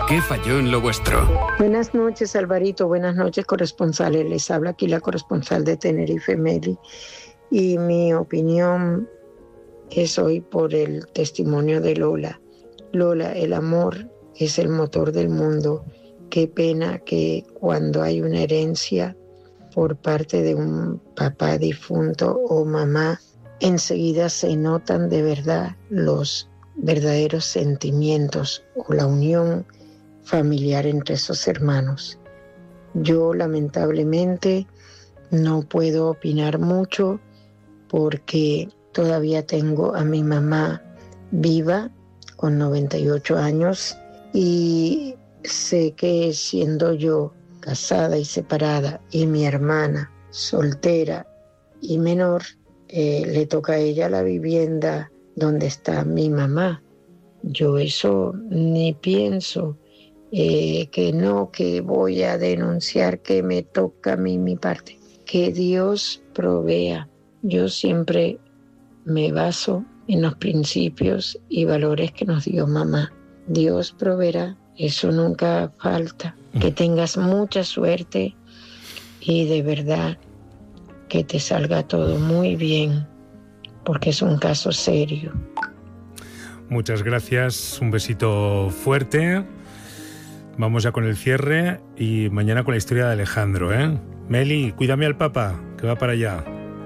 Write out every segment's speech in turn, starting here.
¿Qué falló en lo vuestro? Buenas noches, Alvarito. Buenas noches, corresponsales. Les habla aquí la corresponsal de Tenerife, Meli. Y mi opinión es hoy por el testimonio de Lola. Lola, el amor es el motor del mundo. Qué pena que cuando hay una herencia por parte de un papá difunto o mamá, enseguida se notan de verdad los verdaderos sentimientos o la unión familiar entre esos hermanos. Yo lamentablemente no puedo opinar mucho porque todavía tengo a mi mamá viva con 98 años y sé que siendo yo casada y separada y mi hermana soltera y menor, le toca a ella la vivienda donde está mi mamá. Yo eso ni pienso. Que no, que voy a denunciar, que me toca a mí mi parte. Que Dios provea. Yo siempre me baso en los principios y valores que nos dio mamá. Dios proveerá, eso nunca falta. Que tengas mucha suerte y de verdad que te salga todo muy bien, porque es un caso serio. Muchas gracias, un besito fuerte. Vamos ya con el cierre y mañana con la historia de Alejandro, ¿eh? Meli, cuídame al Papa, que va para allá.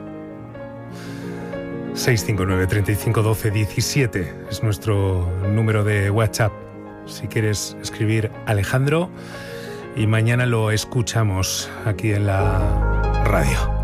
659 35 12 17 es nuestro número de WhatsApp. Si quieres escribir Alejandro y mañana lo escuchamos aquí en la radio.